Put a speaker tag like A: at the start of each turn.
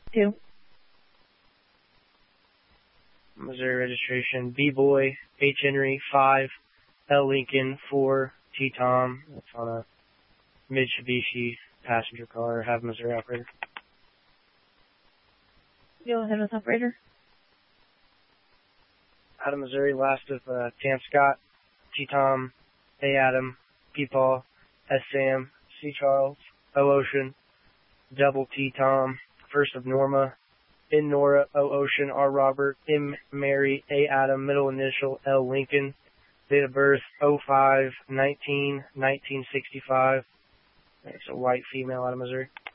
A: 2.
B: Missouri registration, B-Boy, H. Henry, 5, L. Lincoln, 4, T-Tom. That's on a Mitsubishi passenger car. Have Missouri operator.
A: Go ahead with operator.
B: Out of Missouri, last of Tam Scott, T-Tom, A. Adam, P-Paul, S. Sam, C. Charles, O. Ocean, double T-Tom, first of Norma, N. Nora, O. Ocean, R. Robert, M. Mary, A. Adam, middle initial, L. Lincoln, date of birth 05-19-1965. It's a white female out of Missouri.